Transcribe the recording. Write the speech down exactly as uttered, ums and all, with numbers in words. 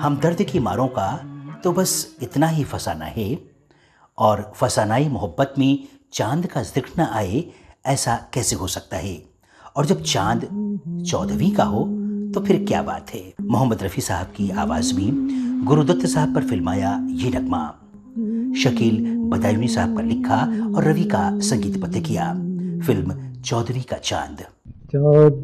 हमदर्द की मारों का तो बस इतना ही फसाना है, और फसानाई मोहब्बत में चांद का जिक्र न आए, ऐसा कैसे हो सकता है। और जब चांद चौदहवीं का हो तो फिर क्या बात है। मोहम्मद रफ़ी साहब की आवाज़ में गुरुदत्त साहब पर फिल्माया ये नगमा शकील बदायूनी साहब का लिखा और रवि का संगीतबद्ध किया। फिल्म चौदहवीं का चांद। चौदहवीं